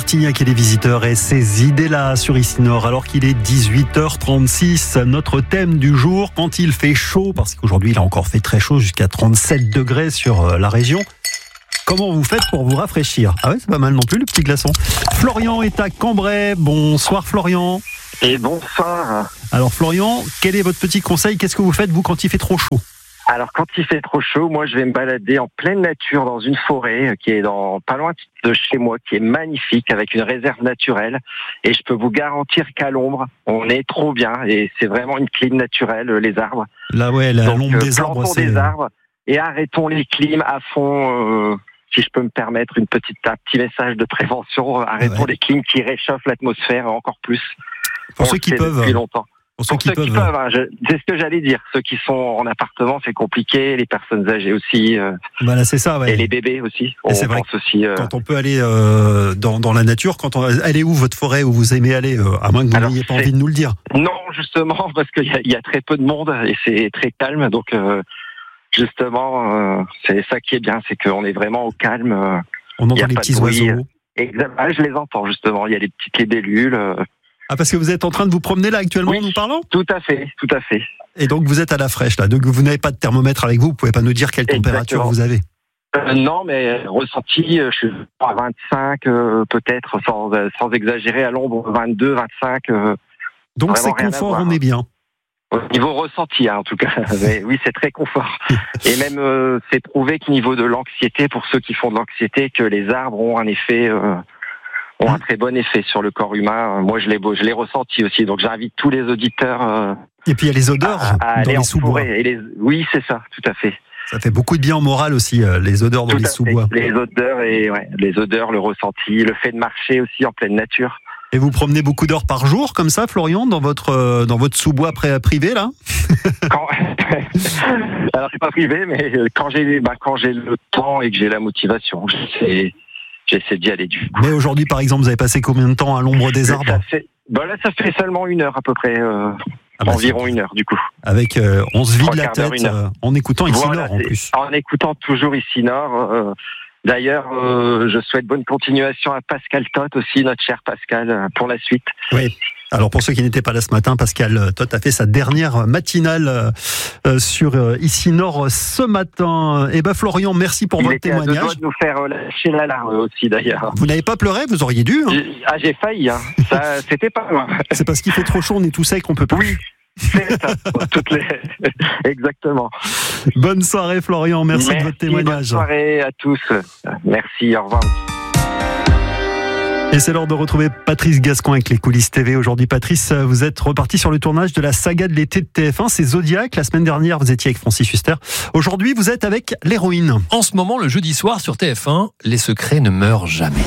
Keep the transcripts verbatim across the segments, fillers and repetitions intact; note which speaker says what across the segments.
Speaker 1: Martignac et les visiteurs et ces idées-là sur Ici Nord, alors qu'il est dix-huit heures trente-six. Notre thème du jour, quand il fait chaud, parce qu'aujourd'hui il a encore fait très chaud, jusqu'à trente-sept degrés sur la région. Comment vous faites pour vous rafraîchir? Ah ouais, c'est pas mal non plus, le petit glaçon. Florian est à Cambrai. Bonsoir Florian.
Speaker 2: Et bonsoir.
Speaker 1: Alors Florian, quel est votre petit conseil? Qu'est-ce que vous faites vous quand il fait trop chaud?
Speaker 2: Alors quand il fait trop chaud, moi je vais me balader en pleine nature dans une forêt qui est dans pas loin de chez moi, qui est magnifique, avec une réserve naturelle. Et je peux vous garantir qu'à l'ombre, on est trop bien. Et c'est vraiment une clim naturelle, les arbres.
Speaker 1: Là ouais, la
Speaker 2: Donc,
Speaker 1: l'ombre
Speaker 2: euh,
Speaker 1: des arbres,
Speaker 2: plantons
Speaker 1: c'est...
Speaker 2: des arbres et arrêtons les clims à fond. Euh, si je peux me permettre une petite, un petit message de prévention, arrêtons
Speaker 1: ouais.
Speaker 2: les clims qui réchauffent l'atmosphère encore plus.
Speaker 1: Pour
Speaker 2: On
Speaker 1: ceux
Speaker 2: le
Speaker 1: qui
Speaker 2: sait
Speaker 1: peuvent.
Speaker 2: depuis longtemps.
Speaker 1: Pour ceux
Speaker 2: Pour
Speaker 1: qui
Speaker 2: ceux
Speaker 1: peuvent.
Speaker 2: qui peuvent, hein, je, c'est ce que j'allais dire. Ceux qui sont en appartement, c'est compliqué. Les personnes âgées aussi. Euh,
Speaker 1: Bah là, c'est ça, ouais.
Speaker 2: Et les bébés aussi. On
Speaker 1: Et c'est vrai
Speaker 2: pense aussi. Euh...
Speaker 1: Quand on peut aller euh, dans, dans la nature, quand on, elle est où votre forêt où vous aimez aller, euh, à moins que vous
Speaker 2: Alors,
Speaker 1: n'ayez pas
Speaker 2: c'est...
Speaker 1: envie de nous le dire.
Speaker 2: Non, justement, parce qu'il y a, il y a très peu de monde et c'est très calme. Donc, euh, justement, euh, c'est ça qui est bien, c'est qu'on est vraiment au calme. Euh,
Speaker 1: on entend les petits oiseaux.
Speaker 2: Exactement, je les entends justement. Il y a les petites libellules. Euh...
Speaker 1: Ah, parce que vous êtes en train de vous promener là actuellement
Speaker 2: oui,
Speaker 1: en nous parlant?
Speaker 2: Tout à fait, tout à fait.
Speaker 1: Et donc vous êtes à la fraîche là, donc vous n'avez pas de thermomètre avec vous, vous pouvez pas nous dire quelle température
Speaker 2: Exactement.
Speaker 1: vous avez?
Speaker 2: Euh, non, mais ressenti, je suis à vingt-cinq euh, peut-être, sans, sans exagérer, à l'ombre vingt-deux, vingt-cinq. Euh,
Speaker 1: donc c'est confort, on est bien.
Speaker 2: Au niveau ressenti, hein, en tout cas. Mais oui, c'est très confort. Et même, euh, c'est prouvé que niveau de l'anxiété, pour ceux qui font de l'anxiété, que les arbres ont un effet... Euh, ont un très bon effet sur le corps humain. Moi, je l'ai, je l'ai ressenti aussi. Donc, j'invite tous les auditeurs euh,
Speaker 1: et puis il y a les odeurs
Speaker 2: à, à
Speaker 1: dans
Speaker 2: aller
Speaker 1: les
Speaker 2: en
Speaker 1: sous-bois.
Speaker 2: forêt. Et les... Oui, c'est ça, tout à fait.
Speaker 1: Ça fait beaucoup de bien au moral aussi, euh, les odeurs dans
Speaker 2: tout
Speaker 1: les sous-bois.
Speaker 2: Les odeurs et ouais, les odeurs, le ressenti, le fait de marcher aussi en pleine nature.
Speaker 1: Et vous promenez beaucoup d'heures par jour comme ça, Florian, dans votre euh, dans votre sous-bois pré- privé là?
Speaker 2: Quand... Alors, c'est pas privé, mais quand j'ai bah, quand j'ai le temps et que j'ai la motivation, j'essaie. J'essaie d'y aller du coup.
Speaker 1: Mais aujourd'hui, par exemple, vous avez passé combien de temps à l'ombre des arbres?
Speaker 2: ça fait, bah Là, ça fait seulement une heure à peu près. Euh, ah bah environ c'est... une heure du coup.
Speaker 1: Avec, euh, on se vide la tête euh, en écoutant Ici
Speaker 2: voilà,
Speaker 1: Nord en plus.
Speaker 2: En écoutant toujours Ici Nord. Euh, d'ailleurs, euh, je souhaite bonne continuation à Pascal Tot aussi, notre cher Pascal, euh, pour la suite.
Speaker 1: Oui. Alors pour ceux qui n'étaient pas là ce matin, Pascal Tot a fait sa dernière matinale euh, sur euh, Ici Nord ce matin. Et ben Florian, merci pour
Speaker 2: Il
Speaker 1: votre
Speaker 2: était
Speaker 1: témoignage.
Speaker 2: À deux doigts de nous faire lâcher la larme aussi d'ailleurs.
Speaker 1: Vous n'avez pas pleuré, vous auriez dû. Hein.
Speaker 2: J'ai, ah j'ai failli, hein. Ça, c'était pas loin.
Speaker 1: C'est parce qu'il fait trop chaud, on est tout sec, on peut plus.
Speaker 2: Oui. C'est ça, toutes les... Exactement.
Speaker 1: Bonne soirée Florian, merci, merci de votre témoignage.
Speaker 2: Bonne soirée à tous. Merci, au revoir.
Speaker 1: Et c'est l'heure de retrouver Patrice Gascon avec les coulisses T V. Aujourd'hui, Patrice, vous êtes reparti sur le tournage de la saga de l'été de T F un, c'est Zodiac. La semaine dernière, vous étiez avec Francis Huster. Aujourd'hui, vous êtes avec l'héroïne.
Speaker 3: En ce moment, le jeudi soir sur T F un, les secrets ne meurent jamais.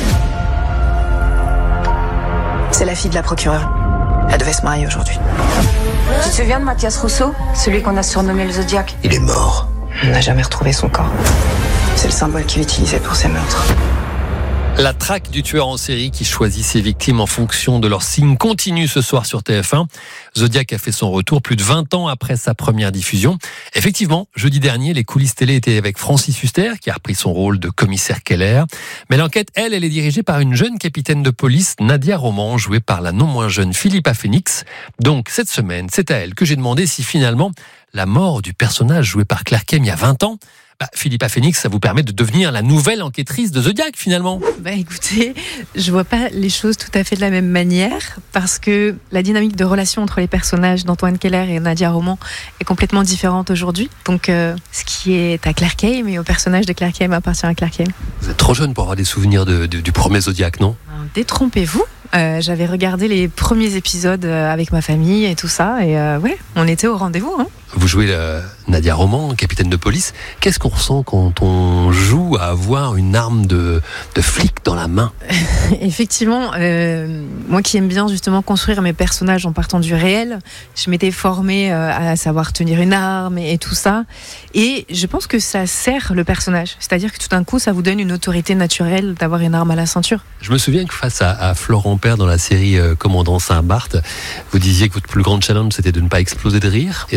Speaker 4: C'est la fille de la procureure. Elle devait se marier aujourd'hui.
Speaker 5: Tu te souviens de Mathias Rousseau, celui qu'on a surnommé le Zodiac?
Speaker 4: Il est mort. On n'a jamais retrouvé son corps. C'est le symbole qu'il utilisait pour ses meurtres.
Speaker 3: La traque du tueur en série qui choisit ses victimes en fonction de leur signe continue ce soir sur T F un. Zodiac a fait son retour plus de vingt ans après sa première diffusion. Effectivement, jeudi dernier, les coulisses télé étaient avec Francis Huster, qui a repris son rôle de commissaire Keller. Mais l'enquête, elle, elle est dirigée par une jeune capitaine de police, Nadia Roman, jouée par la non moins jeune Philippa Phoenix. Donc, cette semaine, c'est à elle que j'ai demandé si finalement, la mort du personnage joué par Claire Kem il y a vingt ans, Bah, Philippa Phoenix, ça vous permet de devenir la nouvelle enquêtrice de Zodiac, finalement.
Speaker 6: Bah écoutez, je vois pas les choses tout à fait de la même manière, parce que la dynamique de relation entre les personnages d'Antoine Keller et Nadia Roman est complètement différente aujourd'hui. Donc, euh, ce qui est à Claire Kem et au personnage de Claire Kem appartient à Claire Kem.
Speaker 3: Vous êtes trop jeune pour avoir des souvenirs de, de, du premier Zodiac, non?
Speaker 6: Détrompez-vous. Euh, j'avais regardé les premiers épisodes avec ma famille et tout ça, et euh, ouais, on était au rendez-vous. Hein.
Speaker 3: Vous jouez euh, Nadia Roman, capitaine de police. Qu'est-ce qu'on ressent quand on joue à avoir une arme de, de flic dans la main?
Speaker 6: Effectivement, euh, moi qui aime bien justement construire mes personnages en partant du réel, je m'étais formée euh, à savoir tenir une arme et, et tout ça, et je pense que ça sert le personnage. C'est-à-dire que tout d'un coup, ça vous donne une autorité naturelle d'avoir une arme à la ceinture.
Speaker 3: Je me souviens que face à, à Florent Père dans la série euh, Commandant Saint-Barth, vous disiez que votre plus grande challenge c'était de ne pas exploser de rire, et donc face à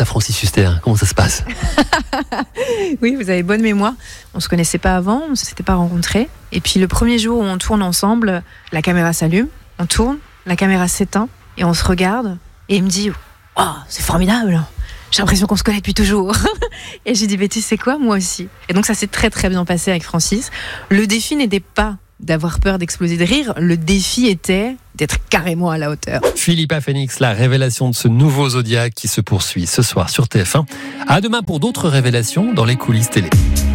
Speaker 3: ça, Francis Huster? Comment ça se passe?
Speaker 6: Oui, vous avez bonne mémoire. On se connaissait pas avant, on s'était pas rencontrés. Et puis le premier jour où on tourne ensemble, la caméra s'allume, on tourne, la caméra s'éteint et on se regarde. Et il me dit, oh, c'est formidable. J'ai l'impression qu'on se connaît depuis toujours. Et j'ai dit, mais tu sais quoi, moi aussi. Et donc ça s'est très très bien passé avec Francis. Le défi n'était pas d'avoir peur d'exploser de rire. Le défi était d'être carrément à la hauteur.
Speaker 3: Philippa Phoenix, la révélation de ce nouveau Zodiac qui se poursuit ce soir sur T F un. À demain pour d'autres révélations dans les coulisses télé.